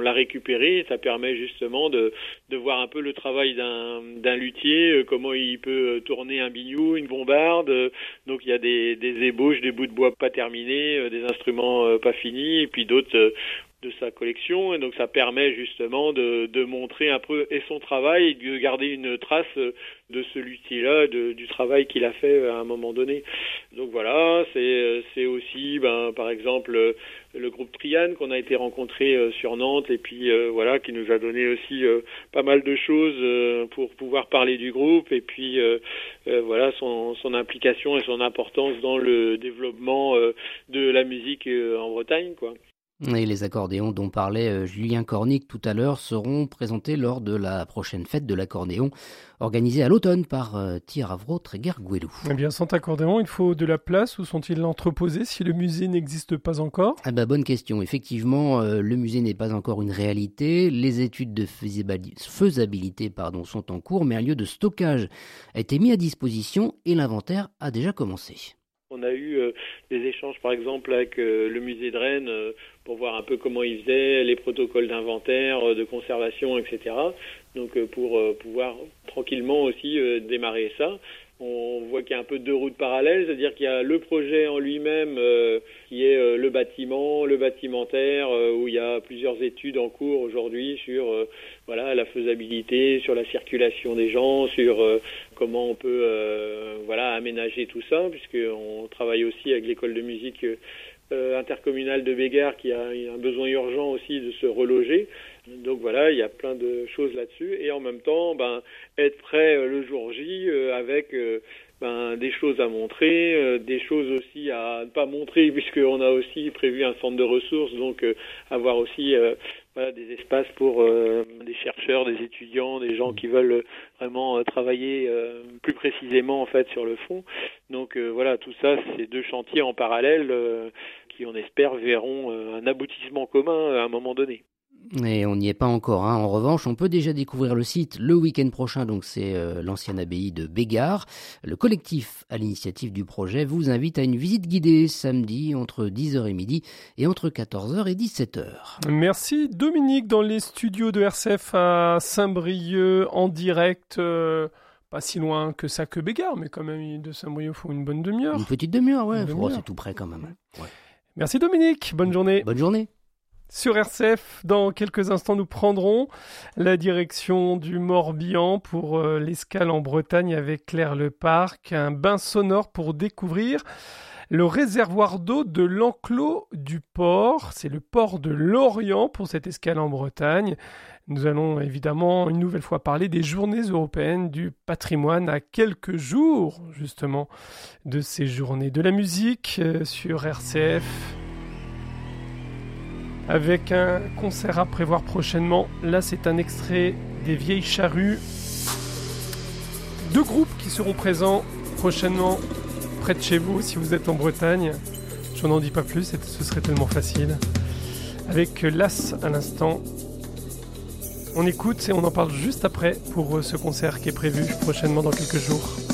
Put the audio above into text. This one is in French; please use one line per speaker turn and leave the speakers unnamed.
l'a récupéré. Ça permet justement de voir un peu le travail d'un luthier, comment il peut tourner un biniou, une bombarde. Donc il y a des ébauches, des bouts de bois pas terminés, des instruments pas finis, et puis d'autres de sa collection, et donc ça permet justement de montrer un peu et son travail et de garder une trace de ce luthier-là, du travail qu'il a fait à un moment donné. Donc voilà, c'est aussi par exemple le groupe Triane qu'on a été rencontré sur Nantes, et puis voilà, qui nous a donné aussi pas mal de choses pour pouvoir parler du groupe, et puis voilà son implication et son importance dans le développement de la musique en Bretagne, quoi.
Et les accordéons dont parlait Julien Cornic tout à l'heure seront présentés lors de la prochaine fête de l'accordéon organisée à l'automne par Tiravro Tréguer-Gouelou.
Eh bien, sans accordéon, il faut de la place. Où sont-ils entreposés si le musée n'existe pas encore ?
Bonne question. Effectivement, le musée n'est pas encore une réalité. Les études de faisabilité sont en cours, mais un lieu de stockage a été mis à disposition et l'inventaire a déjà commencé.
On a eu des échanges, par exemple, avec le musée de Rennes pour voir un peu comment ils faisaient, les protocoles d'inventaire, de conservation, etc. Donc pour pouvoir tranquillement aussi démarrer ça. On voit qu'il y a un peu deux routes parallèles, c'est-à-dire qu'il y a le projet en lui-même qui est le bâtiment, le bâtimentaire, où il y a plusieurs études en cours aujourd'hui sur la faisabilité, sur la circulation des gens, sur comment on peut aménager tout ça, puisqu'on travaille aussi avec l'école de musique intercommunale de Bégard qui a un besoin urgent aussi de se reloger. Donc voilà, il y a plein de choses là-dessus, et en même temps, être prêt le jour J avec des choses à montrer, des choses aussi à ne pas montrer, puisqu'on a aussi prévu un centre de ressources, donc avoir aussi des espaces pour des chercheurs, des étudiants, des gens qui veulent vraiment travailler plus précisément en fait sur le fond. Donc tout ça, c'est deux chantiers en parallèle qui, on espère, verront un aboutissement commun à un moment donné.
Et on n'y est pas encore. En revanche, on peut déjà découvrir le site le week-end prochain. Donc c'est l'ancienne abbaye de Bégard. Le collectif à l'initiative du projet vous invite à une visite guidée samedi entre 10h et midi et entre 14h et 17h.
Merci Dominique, dans les studios de RCF à Saint-Brieuc en direct. Pas si loin que ça que Bégard, mais quand même de Saint-Brieuc, il faut une bonne demi-heure.
Une petite demi-heure, ouais. C'est tout près quand même. Ouais.
Merci Dominique, bonne journée.
Bonne journée.
Sur RCF, dans quelques instants, nous prendrons la direction du Morbihan pour l'escale en Bretagne avec Claire Leparc, un bain sonore pour découvrir le réservoir d'eau de l'enclos du port. C'est le port de Lorient pour cette escale en Bretagne. Nous allons évidemment une nouvelle fois parler des journées européennes du patrimoine à quelques jours justement de ces journées. De la musique sur RCF, avec un concert à prévoir prochainement. Là, c'est un extrait des Vieilles Charrues. Deux groupes qui seront présents prochainement près de chez vous, si vous êtes en Bretagne. Je n'en dis pas plus, ce serait tellement facile. Avec Las à l'instant. On écoute et on en parle juste après pour ce concert qui est prévu prochainement dans quelques jours.